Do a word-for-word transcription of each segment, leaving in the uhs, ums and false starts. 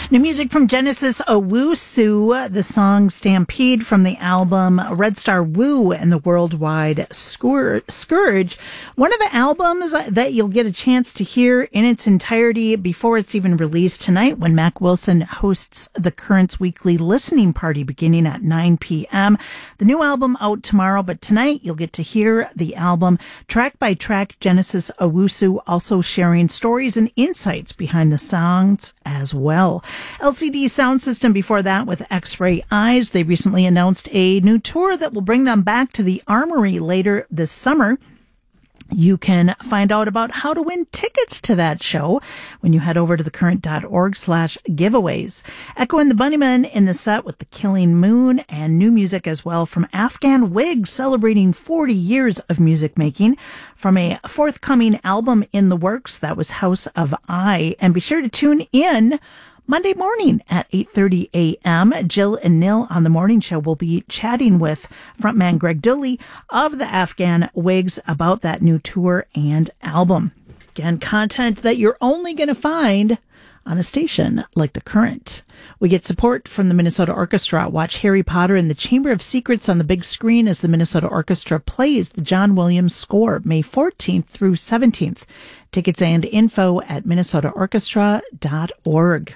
New music from Genesis Owusu, the song Stampede from the album Red Star Woo and the Worldwide Scourge. One of the albums that you'll get a chance to hear in its entirety before it's even released tonight when Mac Wilson hosts the Currents Weekly Listening Party beginning at nine p.m. The new album out tomorrow, but tonight you'll get to hear the album track by track. Genesis Owusu also sharing stories and insights behind the songs as well. L C D Sound System before that with X-Ray Eyes. They recently announced a new tour that will bring them back to the Armory later this summer. You can find out about how to win tickets to that show when you head over to thecurrent.org slash giveaways. Echo and the Bunnymen in the set with The Killing Moon, and new music as well from Afghan Wigs celebrating forty years of music making from a forthcoming album in the works. That was House of I. And be sure to tune in Monday morning at eight thirty a.m. Jill and Nil on the morning show will be chatting with frontman Greg Dooley of the Afghan Wigs about that new tour and album. Again, content that you're only going to find on a station like The Current. We get support from the Minnesota Orchestra. Watch Harry Potter and the Chamber of Secrets on the big screen as the Minnesota Orchestra plays the John Williams score May fourteenth through seventeenth. Tickets and info at minnesota orchestra dot org.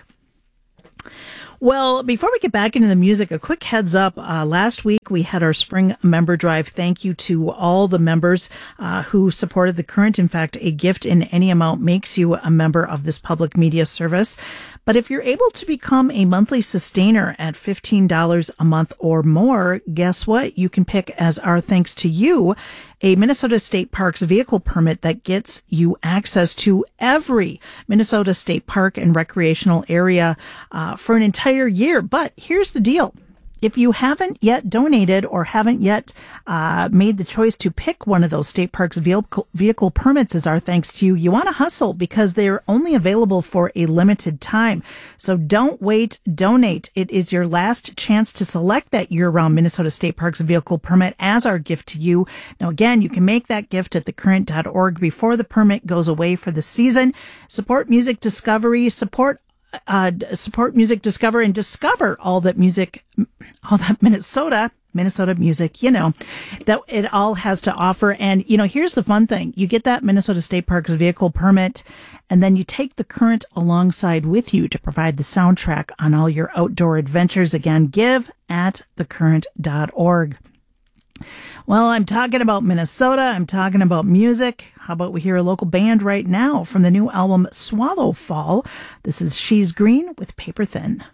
Well, before we get back into the music, a quick heads up. Uh, last week, we had our spring member drive. Thank you to all the members uh, who supported The Current. In fact, a gift in any amount makes you a member of this public media service. But if you're able to become a monthly sustainer at fifteen dollars a month or more, guess what? You can pick, as our thanks to you, a Minnesota State Parks vehicle permit that gets you access to every Minnesota State Park and recreational area uh, for an entire year. But here's the deal. If you haven't yet donated or haven't yet uh, made the choice to pick one of those state parks vehicle, vehicle permits as our thanks to you, you want to hustle because they're only available for a limited time. So don't wait, donate. It is your last chance to select that year-round Minnesota State Parks vehicle permit as our gift to you. Now, again, you can make that gift at the current dot org before the permit goes away for the season. Support music discovery, support Uh, support music discover and discover all that music, all that Minnesota, Minnesota music, you know, that it all has to offer. And, you know, here's the fun thing. You get that Minnesota State Parks vehicle permit, and then you take The Current alongside with you to provide the soundtrack on all your outdoor adventures. Again, give at the current dot org. Well, I'm talking about Minnesota. I'm talking about music. How about we hear a local band right now from the new album Swallow Fall? This is She's Green with Paper Thin.